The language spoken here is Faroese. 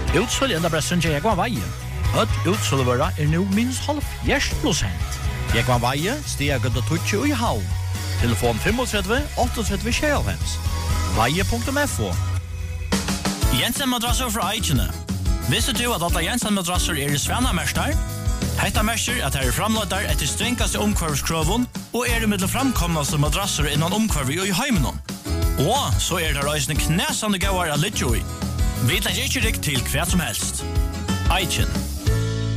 Utsåld enda brässen till Jekvann Veie. Utsåldvöra nu minst 50%. Jekvann Veie, Stiagöta Tutsche i Havn. Telefon 35 38 25. Veie.fo. Jensen madrasser fra Eikene. Visste du at alle Jensen madrasser i Svennamerstar? Hetta merker at her framlåtar etter strengaste omkvarvskroven og mellom framkomnaste madrasser innan omkvarvi og i heimenon. Og så det reisende knæsande gauar av Lidjoi. Vi legger ikke riktig til hva som helst. Eiken.